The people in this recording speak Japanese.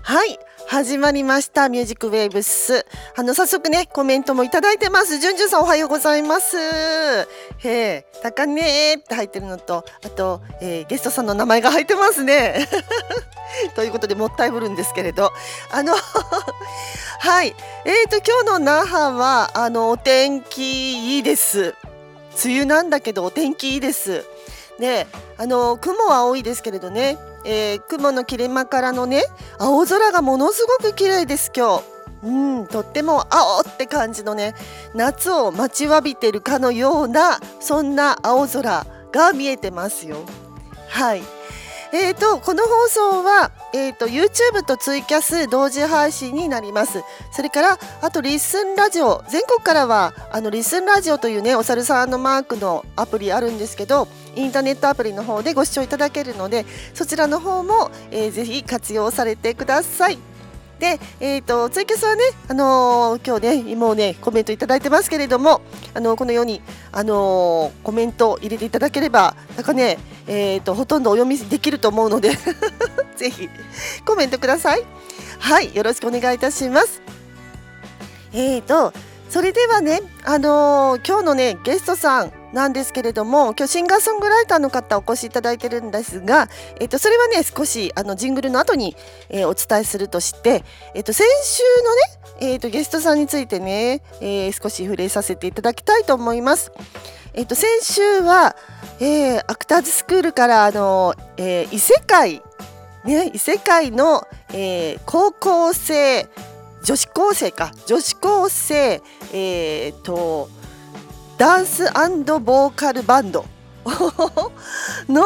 はい、始まりましたミュージックウェーブス。早速ねコメントもいただいてます。じゅんじゅんさんおはようございます。たかねーって入ってるのと、あと、ゲストさんの名前が入ってますね。ということでもったいぶるんですけれど、はい、今日の那覇はお天気いいです。梅雨なんだけどお天気いいです。で、雲は多いですけれどね、雲の切れ間からのね青空がものすごく綺麗です今日。とっても青って感じのね、夏を待ちわびてるかのようなそんな青空が見えてますよ。はい。この放送は、YouTube とツイキャス同時配信になります。それからあとリッスンラジオ、全国からはリッスンラジオというねお猿さんのマークのアプリあるんですけど、インターネットアプリの方でご視聴いただけるので、そちらの方も、ぜひ活用されてください。で、ツイキャスはね、今日ねもうねコメントいただいてますけれども、このように、コメント入れていただければなんかね、ほとんどお読みできると思うのでぜひコメントください。はい、よろしくお願いいたします。それではね、今日のねゲストさんなんですけれども、今日シンガーソングライターの方お越しいただいてるんですが、それはね少しジングルの後に、お伝えするとして、先週のね、ゲストさんについてね、少し触れさせていただきたいと思います。先週は、アクターズスクールから異世界の、高校生女子高生ダンス&ボーカルバンドの